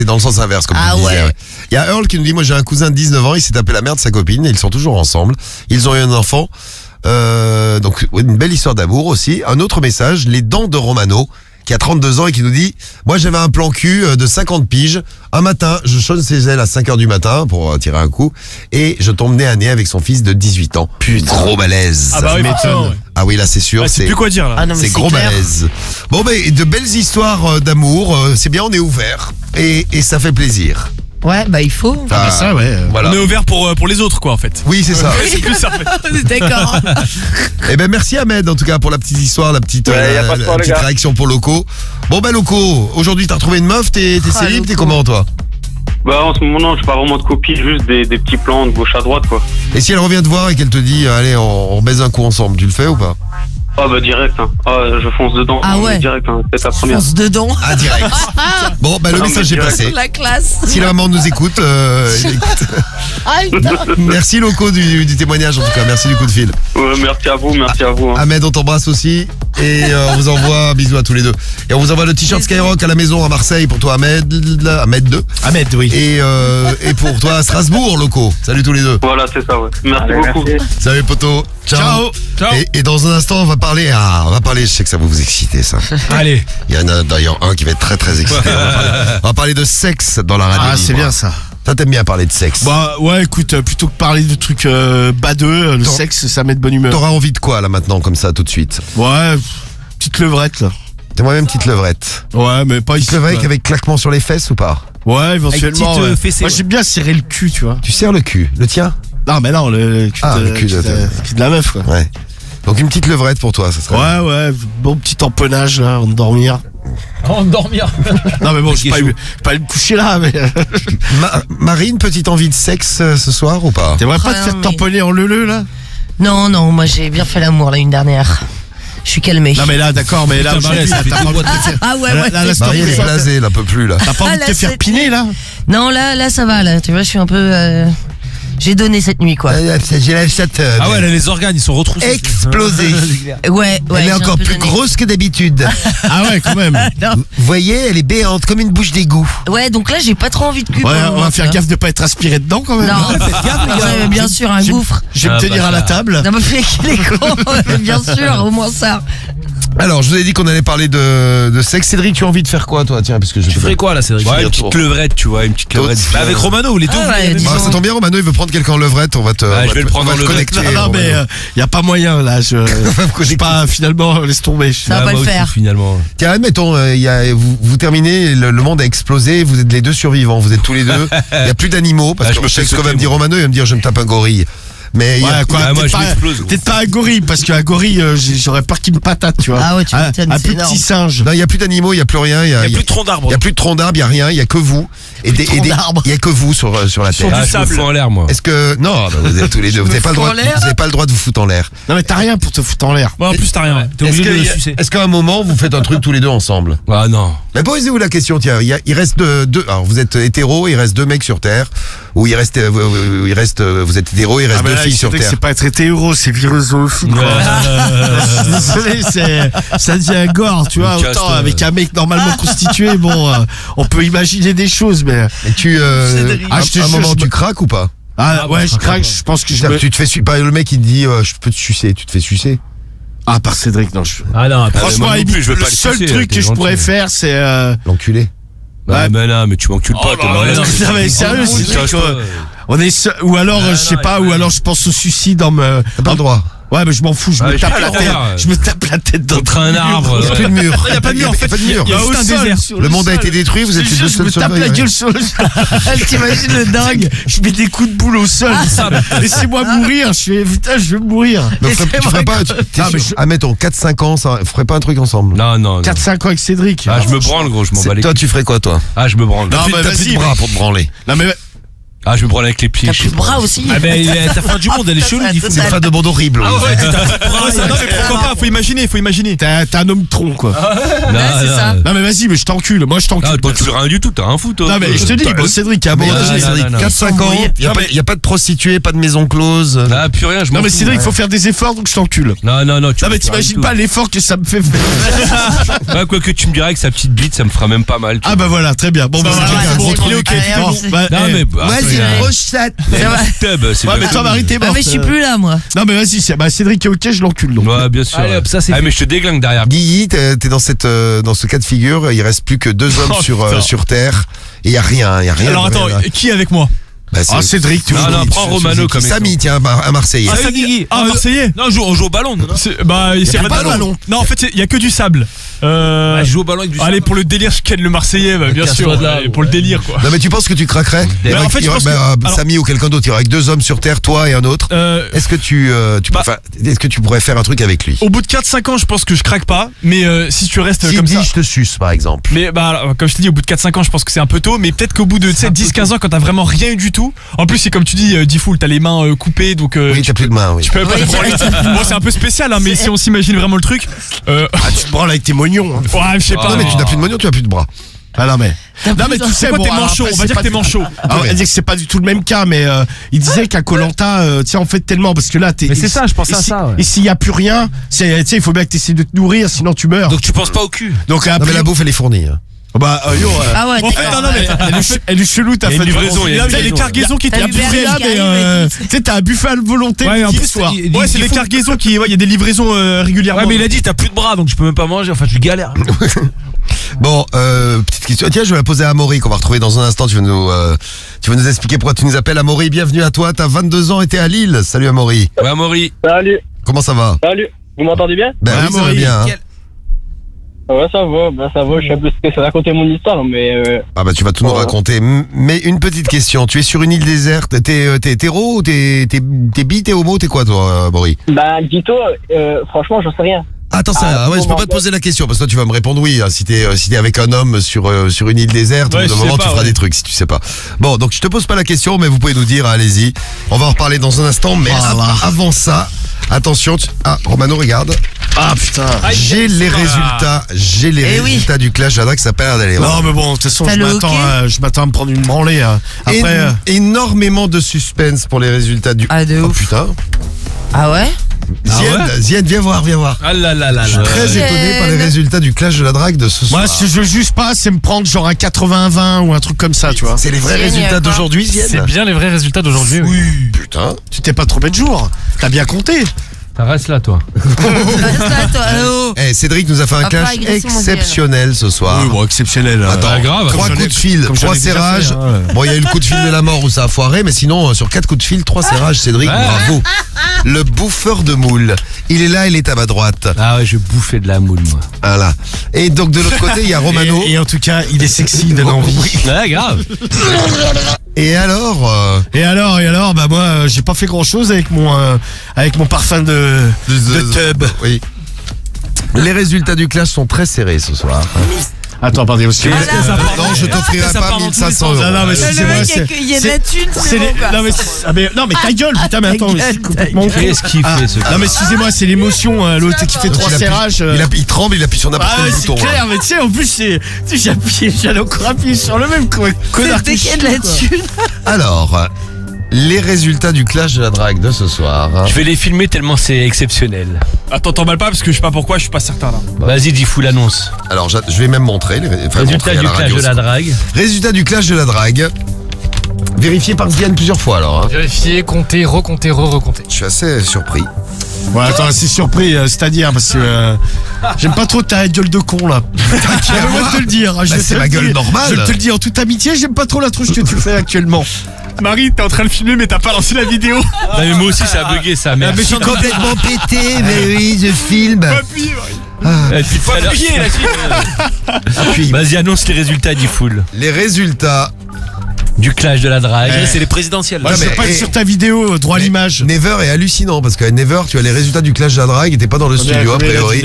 C'est dans le sens inverse, comme tu disais. Ouais. Il y a Earl qui nous dit, moi j'ai un cousin de 19 ans, il s'est tapé la mère de sa copine, et ils sont toujours ensemble. Ils ont eu un enfant. Donc une belle histoire d'amour aussi. Un autre message, les dents de Romano, qui a 32 ans et qui nous dit, moi j'avais un plan cul de 50 piges. Un matin, je chauffe ses ailes à 5h du matin pour tirer un coup, et je tombe nez à nez avec son fils de 18 ans. Putain, gros malaise. Ah bah oui, m'étonne. Ah oui, là c'est sûr. Ah, c'est plus quoi dire là. Ah non, mais c'est gros clair. malaise. Bon, ben de belles histoires d'amour. C'est bien, on est ouvert et ça fait plaisir. Ouais, bah il faut. Ah, bah ça, ouais. Voilà. On est ouvert pour les autres quoi en fait. Oui, c'est ça. C'est plus ça en fait. D'accord. Eh ben merci Ahmed en tout cas pour la petite histoire, la petite, Ouais, y a pas de problème, petite les gars. réaction pour Loco. Bon ben Loco, aujourd'hui t'as retrouvé une meuf, t'es célib, t'es comment toi? Bah en ce moment non, je pas vraiment de copie, juste des petits plans de gauche à droite quoi. Et si elle revient te voir et qu'elle te dit allez on baise un coup ensemble, tu le fais ou pas? Ah bah direct hein. Ah je fonce dedans. Ah ouais. Direct hein. C'est ta première. Fonce dedans. Ah direct. Bon ben le Non, message est mais direct. passé. La classe. Si la maman nous écoute, il écoute. Ah putain. Merci Loco du témoignage en tout cas, merci du coup de fil. Ouais, merci à vous hein. Ahmed, on t'embrasse aussi et on vous envoie un bisou à tous les deux. Et on vous envoie le t-shirt Skyrock à la maison à Marseille pour toi Ahmed 2. Ahmed, oui. Et pour toi à Strasbourg, Loco. Salut tous les deux. Voilà, c'est ça ouais. Merci beaucoup. Salut poto. Ciao. Ciao. Et dans un instant, on va parler, je sais que ça va vous exciter ça. Allez. Il y en a d'ailleurs un qui va être très très excité. On va parler de sexe dans la radio. Ah, c'est libre. bien ça. Toi, t'aimes bien parler de sexe. Bah ouais, écoute, plutôt que parler de trucs badeux, le sexe, ça met de bonne humeur. T'auras envie de quoi là maintenant comme ça tout de suite? Ouais, petite levrette là. T'aimerais même une petite levrette. Ouais, mais pas ici. Petite levrette avec claquement sur les fesses ou pas? Ouais, éventuellement. Avec petite, ouais. fessée, Moi, ouais. j'aime bien serrer le cul, tu vois. Tu serres le cul, le tien? Non, mais non, le cul, Ah, le cul cul de la meuf, quoi. Ouais. Donc une petite levrette pour toi, ça serait. Ouais, bon petit empennage là, avant de dormir. En dormir. Non, mais bon, je vais pas aller me coucher là, mais. Marine, petite envie de sexe ce soir ou pas? T'aimerais pas Ah, te faire mais- tamponner en leu là? Non, moi j'ai bien fait l'amour l'année dernière. Je suis calmée. Non, mais là, d'accord, mais là, Putain, aujourd'hui, ça fait t'as pas envie de te faire. Ah ouais, Là, là, c'est c'est Marine stylé. est blasée, elle en peut plus là. T'as pas envie Ah, de là, te faire c'est- piner là? Non, là ça va, là. Tu vois, je suis un peu. J'ai donné cette nuit, quoi. J'ai la chatte Ah ouais, là, les organes ils sont retroussés. explosée. Ouais. Elle est j'ai un encore peu plus donné. grosse que d'habitude. Ah ouais, quand même. Vous voyez, elle est béante comme une bouche d'égout. Ouais, donc là j'ai pas trop envie de cul. Ouais, pour le on moment, va tu faire vois. gaffe de pas être aspiré dedans quand même. Non, ouais, bien sûr, un J'ai- gouffre. Je vais me Ah, tenir bah, à la ça. table. Non, mais fait qu'il est con, bien sûr, au moins ça. Alors, je vous ai dit qu'on allait parler de sexe. Cédric, tu as envie de faire quoi, toi? Tiens, parce que je Tu ferais quoi là, Cédric? Ouais, une petite levrette, tu vois, une petite levrette. D'autres- Bah, avec Romano, les deux. Ah vous ouais, avez dis mis- Ah, ça tombe bien, Romano, il veut prendre quelqu'un en levrette. On va te. Ouais, on je va vais te- le prendre on va en te levrette. connecter. Non, mais Romano. y a pas moyen là. Je sais pas, finalement, laisse tomber. Ça va Ah, pas moi le aussi, faire. finalement. Tiens, admettons, vous terminez, le monde a explosé, vous êtes les deux survivants, vous êtes tous les deux. Il n'y a plus d'animaux, parce Ah, que je me je sais fais ce que va sauter, me dire moi. Romano, il va me dire je me tape un gorille. Mais il y a- Ouais, quoi, Ah, moi, peut-être je pas- m'explose, gros. peut-être pas un gorille, parce qu'un gorille, j'aurais peur qu'il me patate, tu vois. Ah ouais, tu m'étonnes, Un c'est plus énorme. petit singe. Non, il n'y a plus d'animaux, il n'y a plus rien. Il y a, Il y a plus de tronc d'arbre. il y a plus de tronc d'arbre, il n'y a rien, il n'y a que vous. Et des, tronc d'arbre. il n'y a que vous sur la Sur Terre. du Ah, je me sable. fous en l'air, moi. Est-ce que. Non, bah, vous êtes tous les deux, vous n'avez pas, le fous droit- en l'air vous avez pas le droit de vous foutre en l'air. Non, mais t'as rien pour te foutre en l'air. Ouais, en plus, t'as rien. T'es obligé de le sucer. Est-ce qu'à un moment, vous faites un truc tous les deux ensemble? Ah non. Mais posez-vous la question, tiens, il reste deux. Alors, vous êtes hétéro, il reste deux mecs sur Terre. Ou vous êtes hétéro, il reste Ah, mais deux là, filles sur c'est vrai que Terre. c'est pas être hétéro, c'est virusophilie. Je suis désolé, ça devient gore, tu vois. Me casse, Autant toi. avec un mec normalement constitué, bon, on peut imaginer des choses, mais. Et tu, Cédric. à Ah, je te un jure, moment, je tu me- craques ou pas? Ah ouais, je craque, je pense que je me. Tu te fais pas le mec qui te dit je peux te sucer, tu te fais sucer. Ah, par Cédric, non. Ah non, Franchement, moi non plus, je veux le pas le seul sucer, truc t'es que je gentil. pourrais faire, c'est. L'enculé. Ouais, mais non, mais tu m'encules pas, t'es malade. Non, mais sérieux, Oh, Cédric, cache-toi. on est ou alors, je sais non, pas, il y a ou pas- alors je pense au suicide en me. T'as pas le droit. Ouais, mais je m'en fous, je Ouais, me je tape sais la pas, tête. regarde. Je me tape la tête dans Contre un arbre. Il n'y a plus de mur. Il y a pas de mur, en fait. Pas de mur. Il y a juste un sol, désert. sur Le monde a sol. été détruit, vous êtes les deux Je me seuls tape la survivants. gueule sur le sol. T'imagines le dingue? Je mets des coups de boule au sol. Laissez-moi mourir. Je fais, putain, je veux mourir. Donc, tu ferais pas, admettons, 4-5 ans, ça ferait pas un truc ensemble. Non, non. 4-5 ans avec Cédric. Ah, je me branle, gros, je m'en bats les Toi, couilles. tu ferais quoi, toi? Ah, je me branle. Non, T'as mais plus de vas-y, bras pour te branler. Non, mais Ah, je me branle avec les pieds. T'as plus de bras aussi. Ah, ben, ta fin du monde, elle est chelou, il faut. C'est une fin de bande horrible. Ah ouais, t'as plus de bras. Non mais pourquoi pas, faut imaginer. T'es un homme tronc quoi. Non, c'est ça. Non mais vas-y, mais je t'encule, moi je Ah, t'encule. toi, tu fais rien du tout, t'as un fou, toi. Non mais je te dis, bon, Cédric, à Mais bon, non, Cédric, non, non. 4-5 ans, il n'y a pas de prostituée, pas de maison close. Ah, plus rien, je m'en Non mais fous. Cédric, faut faire des efforts donc je t'encule. Non, Non mais t'imagines pas l'effort que ça me fait faire. Ouais, quoi que tu me dirais avec sa petite bite, ça me fera même pas mal. Ah bah voilà, très bien. Bon bah Ça, voilà, c'est un bon, gros il est ok. truc. Bon, Allez, bah, Non, mais. Ouais, c'est une grosse chatte. C'est Ouais mais toi Marie t'es Ah, morte. mais je suis plus là, moi. Non mais vas-y, Cédric est ok, je l'encule donc. Ouais, bien sûr. Allez, hop, ça, c'est Ah, fait. mais je te déglingue derrière. Guigui, t'es dans ce cas de figure, il reste plus que 2 hommes putain. sur Terre, et il y a rien. Alors attends, qui est avec moi? Ah Cédric, tu Non, non, prends Romano comme Samy, tiens, un Marseillais. Ah, Guigui. Ah, Marseillais. Non, on joue au ballon, non? Bah, il y a pas de ballon. Non, en fait, il y a que du sable. Je joue au ballon avec du Allez, pour le délire, je ken le Marseillais, bah, bien sûr. Casse-toi de là, Allez, pour le délire, quoi. Non mais tu penses que tu craquerais? Mais en fait, je pense que- alors- Samy ou quelqu'un d'autre, il y aurait que 2 hommes sur Terre, toi et un autre. Est-ce que est-ce que tu pourrais faire un truc avec lui? Au bout de 4-5 ans, je pense que je craque pas. Mais si tu restes S'il comme dit ça. je te suce par exemple. Mais bah, alors, comme je t'ai dit, au bout de 4-5 ans, je pense que c'est un peu tôt. Mais peut-être qu'au bout de 10-15 ans, quand t'as vraiment rien eu du tout. En plus, c'est comme tu dis, Diffoul, t'as les mains coupées. Donc Oui, t'as plus de main, oui. tu peux pas Oui, te branler. Bon, c'est un peu spécial, hein, mais si on s'imagine vraiment le truc. Ah tu te branles avec tes mognons. Hein. Ouais, je sais pas. Non mais tu n'as plus de moignon, tu n'as plus de bras. Ah non mais tu sais Pourquoi bon, t'es alors manchot? après, On va c'est dire pas que t'es du- manchot. Ah, on va dire que c'est pas du tout le même cas, mais il disait qu'à Koh-Lanta, tu sais, en fait tellement parce que là t'es. Mais c'est ça, je pensais et à si- ça, ouais. Et s'il y a plus rien, tu sais, il faut bien que t'essaies de te nourrir, sinon tu meurs. Donc tu penses pas au cul? Donc Non mais la bouffe elle est fournie. Hein. bah Ah ouais, En fait, d'accord. non, mais elle est chelou ta Il y a une fête. livraison, il y a une il y a les livraison. cargaisons qui T'as étaient vu buffées Berlin là, qui mais arrive et tout. tu sais, t'as un buffet à volonté Ouais, en le plus, soir. ouais, c'est les cargaisons qui, ouais, il y a des livraisons régulièrement. Ouais, mais il a dit t'as plus de bras donc je peux même pas manger. Enfin, je galère. Bon, petite question. Tiens, je vais la poser à Amaury qu'on va retrouver dans un instant. Tu vas nous expliquer pourquoi tu nous appelles. Amaury, bienvenue à toi. T'as 22 ans et t'es à Lille. Salut Amaury. Ouais, Maury. Salut, Comment ça va? salut. Vous m'entendez bien? Ben Ouais, oui, ça va Amaury, bien. Hein. Ouais, ça va, je sais un peu ce que c'est raconter mon histoire, mais Ah bah tu vas tout nous raconter. Mais une petite question. Tu es sur une île déserte. T'es hétéro ou t'es bi, t'es homo, t'es quoi toi, Amaury? bah, dis-toi, franchement, j'en sais rien. Attends, ça, ouais, je peux pas te poser la question parce que toi tu vas me répondre oui. Hein, si t'es avec un homme sur une île déserte, Ouais, au bout d'un je sais moment pas, tu feras ouais. des trucs si tu sais pas. Bon, donc je te pose pas la question, mais vous pouvez nous dire, allez-y. On va en reparler dans un instant, mais avant ça, attention. Romano, regarde. Ah putain. J'ai les résultats. J'ai les Eh oui. résultats du clash à Drague, ça perd d'aller. Non mais bon, de toute façon, T'as je le m'attends hockey je m'attends à me prendre une branlée. Hein. Après, Énormément de suspense pour les résultats du. Ah, de Oh ouf. putain. Ah ouais? Zienne, viens voir. Ah là là là là. Très étonné par les résultats du clash de la drague de ce soir. moi, ce que je veux juste pas, c'est me prendre genre un 80-20 ou un truc comme ça, tu vois. C'est les vrais Zienne, résultats il y a quoi d'aujourd'hui, Zienne. C'est bien les vrais résultats d'aujourd'hui. Oui. Putain. Tu t'es pas trompé de jour. T'as bien compté. Reste là, toi. Reste là, toi. Oh. Cédric nous a fait un Va pas clash agresser mon exceptionnel ce soir. bon, exceptionnel. Attends, Bah, grave. 3 Comme coups de fil, comme 3 j'en ai déjà serrages. fait, hein. Bon, il y a eu le coup de fil de la mort où ça a foiré, mais sinon, sur 4 coups de fil, 3 serrages, Cédric, Ouais. bravo. Le bouffeur de moules. Il est là, il est à ma droite. Ah ouais, je vais bouffer de la moule, moi. Voilà. Et donc, de l'autre côté, il y a Romano. Et en tout cas, il est sexy, il donne envie. Ouais, grave. Et alors, Et alors, bah moi, j'ai pas fait grand chose avec mon parfum de tub. Oui. Les résultats du clash sont très serrés ce soir. Attends, pardon, parce que. Non, je t'offrirai Ça pas part dans tous les 1500 sens. euros. Non, mais Le excusez-moi, mec, c'est. il y a de la thune, c'est c'est les- bon, quoi. non mais ta gueule putain mais Ta attends mais je suis gueule, complètement con. Qu'est-ce qu'il fait, ce Non mais excusez-moi c'est l'émotion l'autre qui fait Donc, 3 il appuie- serrages il tremble, il appuie sur n'importe Ah quel c'est bouton. clair mais tu sais en plus j'allais encore appuyer sur le même connard C'était qui qu'il y a de la chie, quoi. thune. Alors, les résultats du clash de la drague de ce soir. Je vais les filmer tellement c'est exceptionnel. Attends, t'emballes pas parce que je sais pas pourquoi, je suis pas certain là. Vas-y, Diffoul, l'annonce. Alors, je vais même montrer. Enfin, Résultat montrer à du la clash radio, de la drague. Résultat du clash de la drague. Vérifié par Ziane plusieurs fois alors. Hein. Vérifier, compter, recompter, recompter. Je suis assez surpris. Ouais attends c'est surpris c'est-à-dire parce que j'aime pas trop ta gueule de con là. Je vais te le dire. Je vais c'est te ma le gueule dire. normale. Je vais te le dire en toute amitié j'aime pas trop la tronche que tu fais actuellement. Marie, t'es en train de filmer mais t'as pas lancé la vidéo. Non, mais moi aussi, ça a bugué, ça, merde. Je suis complètement pété, mais oui, je filme. Appuie, Marie. Depuis tout à l'heure. appuyer, là, Appuie. Vas-y, annonce les résultats, Diffoul. Les résultats. Du clash de la drague. Eh. C'est les présidentielles. Moi Non, je veux mais- pas être sur ta vidéo droit à Mais l'image. Never est hallucinant parce qu'à Never, tu as les résultats du clash de la drague. T'es pas dans le studio a priori.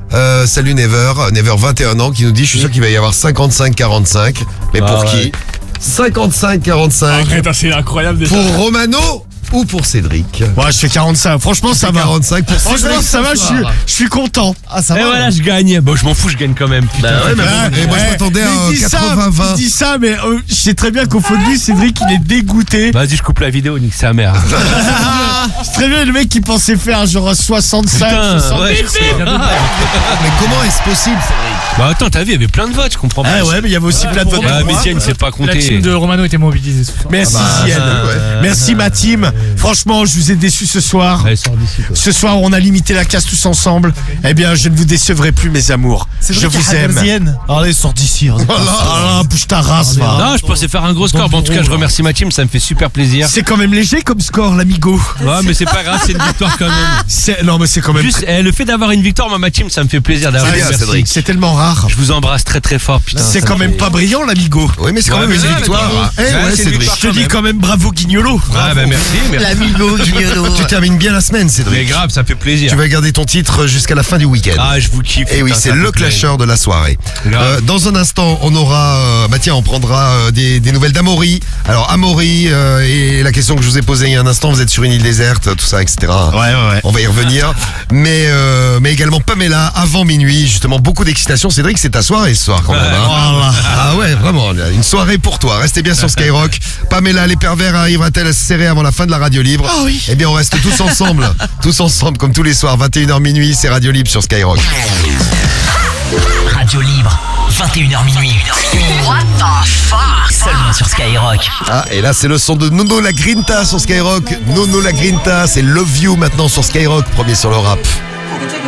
Salut Never, Never 21 ans qui nous dit je suis sûr qu'il va y avoir 55-45. Mais Ah pour ouais. qui? 55-45 Arrête, c'est incroyable déjà. pour Romano ou pour Cédric. Ouais, je fais 45. Franchement, ça va. 45 pour Cédric. Franchement, ça va, je suis content. Ah, ça Et va. voilà, je gagne. Bon, je m'en fous, je gagne quand même. Putain. Ouais, mais bon, et moi je m'attendais à il dit ça, 80-20. il dit ça, mais je sais très bien qu'au fond de lui, Cédric, il est dégoûté. Vas-y, je coupe la vidéo, nique sa mère. C'est très bien le mec qui pensait faire genre 65, Putain, 60. ouais. Mais comment est-ce possible, Cédric? Bah attends, t'as vu, il y avait plein de votes, je comprends pas. Ah ouais, mais il y avait aussi plein de votes. Ah, pour mais moi. tiens, c'est pas La team compté. de Romano était mobilisée ce soir. Merci, Zienne. Merci, ma team. Franchement, je vous ai déçu ce soir. Allez, sors d'ici, toi. Ce soir, on a limité la casse tous ensemble. Eh bien, je ne vous décevrai plus, mes amours. Je vous aime. Allez, sors d'ici. Ah, bouge ta race, va. Non, je pensais faire un gros score. Bon, en tout cas, je remercie ma team, ça me fait super plaisir. C'est quand même léger comme score, l'amigo. Ouais, mais c'est pas grave, c'est une victoire quand même. Non, mais c'est quand même. Juste, le fait d'avoir une victoire, moi, ma team, ça me fait plaisir d'avoir. C'est bien, Merci. Cédric. C'est tellement rare. Je vous embrasse très très fort, putain. C'est ça quand me même fait- pas brillant, l'amigo. Oui, mais c'est quand Ouais, même mais une là, victoire. l'amigo. Eh Ouais, ouais, c'est une Cédric. victoire. Je te dis quand même bravo, Guignolo. Ah, bah merci, merci. L'amigo, Guignolo. Tu termines bien la semaine, Mais Cédric. grave, ça fait plaisir. Tu vas garder ton titre jusqu'à la fin du week-end. Ah, je vous kiffe. Et oui, putain, c'est ça le me plaît. clasheur de la soirée. Grave. Dans un instant, on aura, on prendra des nouvelles d'Amaury. Alors Amaury et la question que je vous ai posée il y a un instant, vous êtes sur une île déserte, tout ça, etc. Ouais. On va y revenir. Mais également Pamela avant minuit, justement beaucoup d'excitation. Cédric, c'est ta soirée ce soir quand même. Hein. Ah ouais, vraiment, une soirée pour toi. Restez bien sur Skyrock. Pamela, les pervers arrivera-t-elle à se serrer avant la fin de la radio libre? Ah oui. Eh bien, on reste tous ensemble, comme tous les soirs, 21h minuit, c'est Radio Libre sur Skyrock. Radio Libre, 21h minuit. What the fuck? Seulement sur Skyrock. Ah, et là, c'est le son de Nono La Grinta sur Skyrock. Nono La Grinta, c'est Love You maintenant sur Skyrock, premier sur le rap.